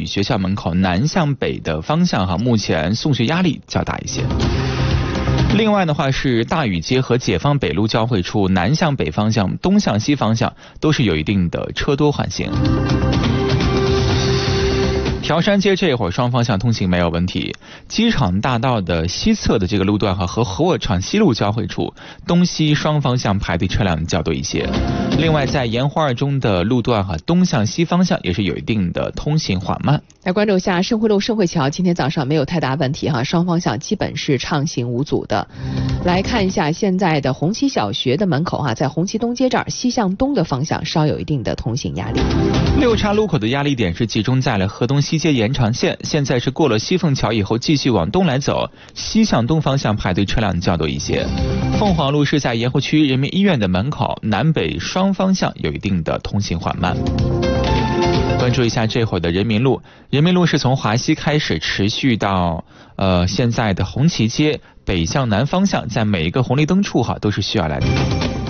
语学校门口南向北的方向目前送学压力较大一些。另外的话是大禹街和解放北路交汇处南向北方向、东向西方向都是有一定的车多缓行。条山街这会儿双方向通行没有问题，机场大道的西侧的这个路段和合沃厂西路交汇处东西双方向排队车辆较多一些。另外在沿湖二中的路段东向西方向也是有一定的通行缓慢。 来关注一下盛汇路盛汇桥，今天早上没有太大问题双方向基本是畅行无阻的。来看一下现在的红旗小学的门口在红旗东街这儿西向东的方向稍有一定的通行压力。 六岔路口的压力点是集中在了河东西街延长线，现在是过了西凤桥以后继续往东来走，西向东方向排队车辆较多一些。凤凰路是在盐湖区人民医院的门口，南北双方向有一定的通行缓慢。关注一下这会儿的人民路，人民路是从华西开始持续到现在的红旗街，北向南方向，在每一个红绿灯处都是需要来的。